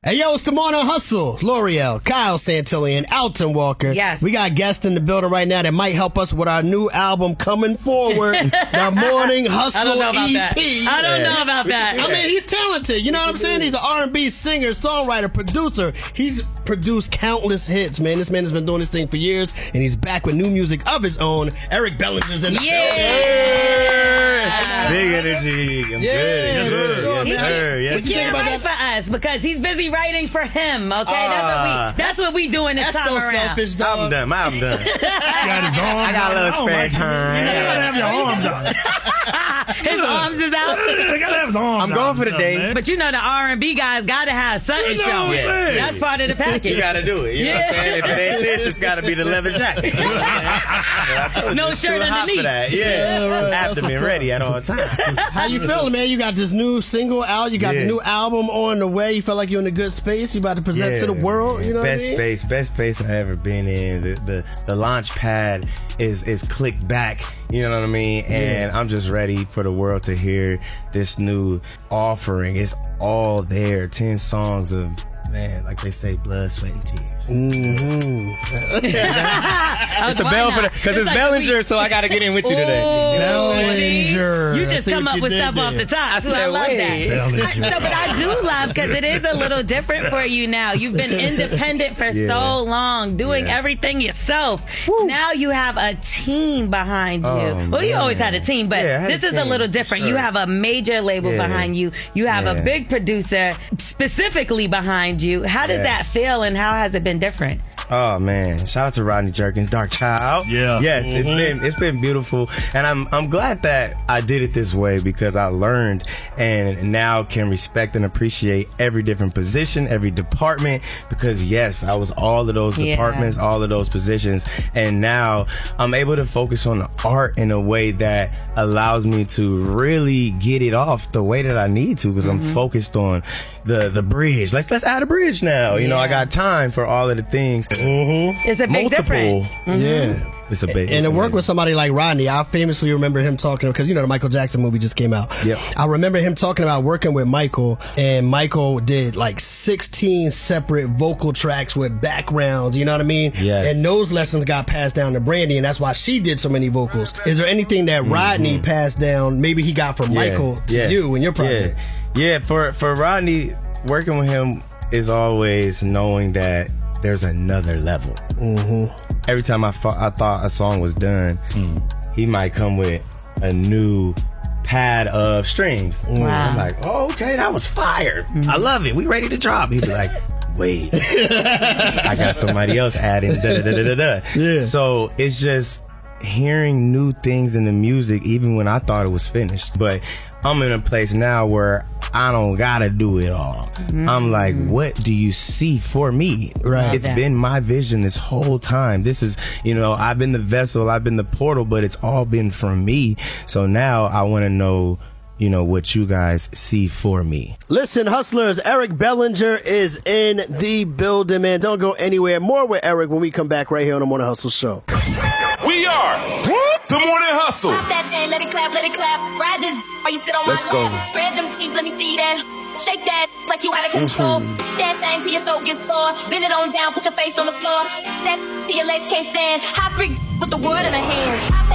Hey, yo, it's the Morning Hustle. L'Oreal, Kyle Santillan, Alton Walker. Yes. We got guests in the building right now that might help us with our new album coming forward. The Morning Hustle I don't know about EP. that. I don't know about that. I mean, he's talented. You know what I'm saying? He's an R&B singer, songwriter, producer. He's produced countless hits, man. This man has been doing this thing for years, and he's back with new music of his own. Eric Bellinger's in the building. Big energy. I'm Yeah, good. for sure, man. He can't write for us because he's busy writing for him, okay? That's what we doing this That's time so around. selfish, dog. I'm done. I'm done. Got his arms I got a little spare time. You gotta have your arms out. His arms is out. You gotta have his arms I'm out. going for the day. Man. But you know the R&B guys got to have something You know what I'm showing. saying? That's part of the package. You gotta do it. You know what I'm saying? If it ain't this, it's gotta be the leather jacket. I told you, No it's shirt too hot underneath. for that. Yeah, Yeah. right. That's Abdomen what's ready at all times. How you feeling, man? You got this new single out. You got the Yeah. new album on the way. You feel like you're in a good space. You about to present to the world. You know what I mean? Best space I've ever been in. The launch pad is clicked back. You know what I mean? And I'm just ready for the world to hear this new offering. It's all there. 10 songs of, man, like they say, blood, sweat, and tears. It's the bell for the, because it's Bellinger, so I got to get in with you today. Bellinger. You I just see come what up you with did stuff there. off the top. I So said, I love wait. that. But I do love because it is a little different for you now. You've been independent for so long, doing everything yourself. Now you have a team behind you. Well, you always had a team, but Yeah, I had this a is a team, little for different. sure. You have a major label behind you. You have a big producer specifically behind you. How did that feel, and how has it been different? Oh man! Shout out to Rodney Jerkins, Dark Child. Yeah. Yes, it's been beautiful, and I'm glad that I did it this way because I learned and now can respect and appreciate every different position, every department. Because yes, I was all of those departments, all of those positions, and now I'm able to focus on the art in a way that allows me to really get it off the way that I need to because I'm focused on the bridge. Let's add a bridge now. You know, I got time for all of the things. It's a big difference. Yeah. It's a big. And to work with somebody like Rodney, I famously remember him talking, because you know the Michael Jackson movie just came out. Yep. I remember him talking about working with Michael, and Michael did like 16 separate vocal tracks with backgrounds, you know what I mean? Yes. And those lessons got passed down to Brandy, and that's why she did so many vocals. Is there anything that Rodney passed down, maybe he got from Michael to you and your project? Yeah, for Rodney, working with him is always knowing that there's another level. Every time I thought a song was done, he might come with a new pad of strings. Wow. I'm like, oh, okay, that was fire. I love it. We ready to drop. He'd be like, wait, I got somebody else adding da-da-da-da-da. Yeah. So it's just hearing new things in the music, even when I thought it was finished. But I'm in a place now where I don't gotta do it all. I'm like, what do you see for me? Right. It's been my vision this whole time. This is, you know, I've been the vessel, I've been the portal, but it's all been from me. So now I want to know, you know, what you guys see for me. Listen, hustlers, Eric Bellinger is in the building, man. Don't go anywhere. More with Eric when we come back right here on the Morning Hustle Show. We are the Morning Hustle. Pop that thing, let it clap, let it clap. Ride this while you sit on Let's my go. lap. Spread them cheeks, let me see that. Shake that like you out of control. That thing till your throat gets sore. Bend it on down, put your face on the floor. That till your legs can't stand. High freak with the world in her hand. Pop that